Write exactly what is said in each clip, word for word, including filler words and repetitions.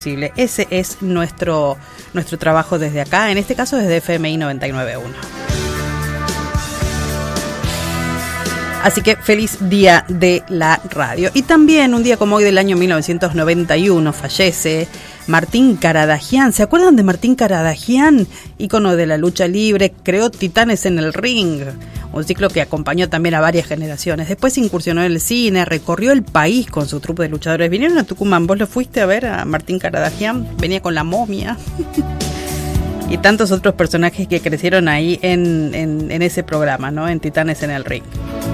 Ese es nuestro, nuestro trabajo desde acá, en este caso desde F M I noventa y nueve punto uno. Así que feliz día de la radio. Y también un día como hoy del año mil novecientos noventa y uno fallece Martín Karadagian. ¿Se acuerdan de Martín Karadagian? Ícono de la lucha libre, creó Titanes en el Ring, un ciclo que acompañó también a varias generaciones. Después incursionó en el cine, recorrió el país con su trupe de luchadores. Vinieron a Tucumán, ¿vos lo fuiste a ver a Martín Karadagian? Venía con la momia. Y tantos otros personajes que crecieron ahí en, en, en ese programa, ¿no? En Titanes en el Ring.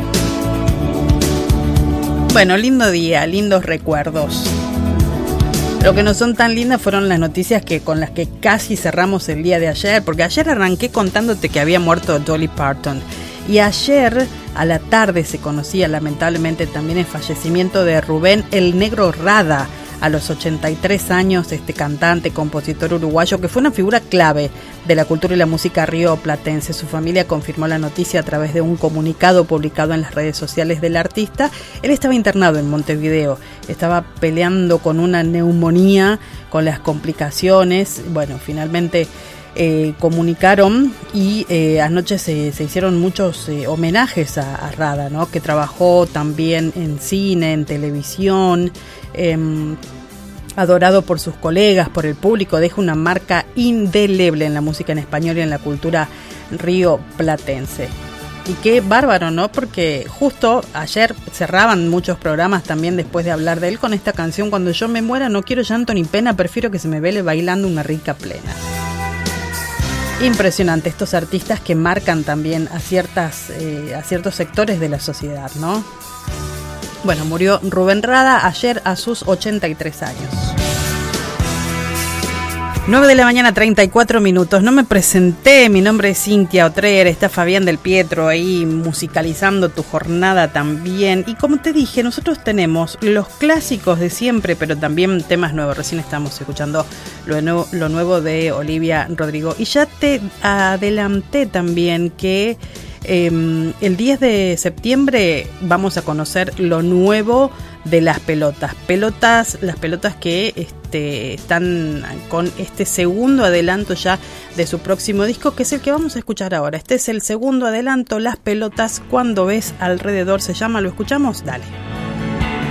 Bueno, lindo día, lindos recuerdos. Lo que no son tan lindas fueron las noticias que con las que casi cerramos el día de ayer, porque ayer arranqué contándote que había muerto Dolly Parton. Y ayer a la tarde se conocía lamentablemente también el fallecimiento de Rubén el Negro Rada, a los ochenta y tres años, este cantante, compositor uruguayo que fue una figura clave de la cultura y la música rioplatense. Su familia confirmó la noticia a través de un comunicado publicado en las redes sociales del artista. Él estaba internado en Montevideo, estaba peleando con una neumonía, con las complicaciones. Bueno, finalmente eh, comunicaron y eh, anoche se, se hicieron muchos eh, homenajes a, a Rada, ¿no? Que trabajó también en cine, en televisión. Eh, adorado por sus colegas, por el público, deja una marca indeleble en la música en español y en la cultura rioplatense. Y qué bárbaro, ¿no? Porque justo ayer cerraban muchos programas también después de hablar de él con esta canción: Cuando yo me muera no quiero llanto ni pena, prefiero que se me vele bailando una rica plena. Impresionante estos artistas que marcan también a ciertas eh, a ciertos sectores de la sociedad, ¿no? Bueno, murió Rubén Rada ayer a sus ochenta y tres años. nueve de la mañana, treinta y cuatro minutos. No me presenté, mi nombre es Cintia Otrer, está Fabián del Pietro ahí musicalizando tu jornada también. Y como te dije, nosotros tenemos los clásicos de siempre, pero también temas nuevos. Recién estamos escuchando lo nuevo, lo nuevo de Olivia Rodrigo. Y ya te adelanté también que Eh, el diez de septiembre vamos a conocer lo nuevo de las pelotas. Pelotas, las pelotas que este, están con este segundo adelanto ya de su próximo disco, que es el que vamos a escuchar ahora. Este es el segundo adelanto, Las Pelotas, Cuando Ves Alrededor se llama. ¿Lo escuchamos? Dale.